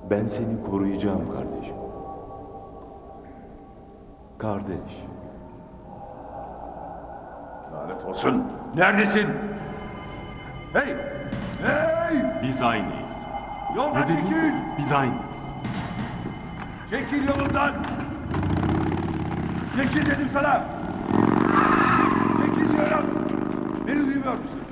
Ben seni koruyacağım kardeşim. Kardeş. Lanet olsun. Neredesin? Hey! Hey! Biz aynıyız. Yoldan çekil! Biz aynıyız. Çekil yolundan! Çekil dedim sana! Çekil diyorum! Beni duymuyor musun?